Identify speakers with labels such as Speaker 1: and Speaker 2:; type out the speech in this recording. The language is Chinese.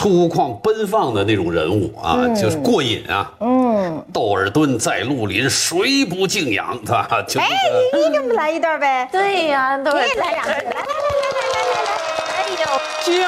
Speaker 1: 粗犷奔放的那种人物啊，就是过瘾啊。窦尔敦在绿林，谁不敬仰？他就
Speaker 2: 哎，你给我们来一段呗？
Speaker 3: 对呀，都是
Speaker 2: 你也来两句，来来来来来来来来，哎呦。